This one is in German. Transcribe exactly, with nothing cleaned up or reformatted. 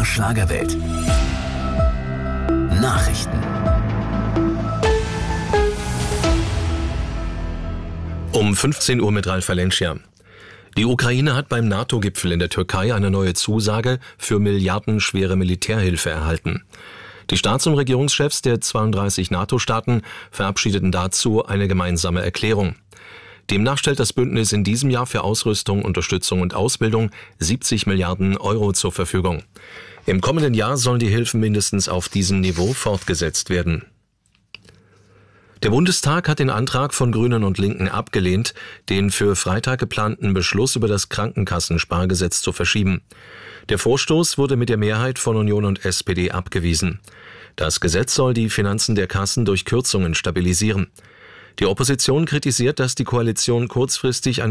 Münchner Schlagerwelt. Nachrichten. Um fünfzehn Uhr mit Ralf Valencia. Die Ukraine hat beim NATO-Gipfel in der Türkei eine neue Zusage für milliardenschwere Militärhilfe erhalten. Die Staats- und Regierungschefs der zweiunddreißig NATO-Staaten verabschiedeten dazu eine gemeinsame Erklärung. Demnach stellt das Bündnis in diesem Jahr für Ausrüstung, Unterstützung und Ausbildung siebzig Milliarden Euro zur Verfügung. Im kommenden Jahr sollen die Hilfen mindestens auf diesem Niveau fortgesetzt werden. Der Bundestag hat den Antrag von Grünen und Linken abgelehnt, den für Freitag geplanten Beschluss über das Krankenkassenspargesetz zu verschieben. Der Vorstoß wurde mit der Mehrheit von Union und S P D abgewiesen. Das Gesetz soll die Finanzen der Kassen durch Kürzungen stabilisieren. Die Opposition kritisiert, dass die Koalition kurzfristig eine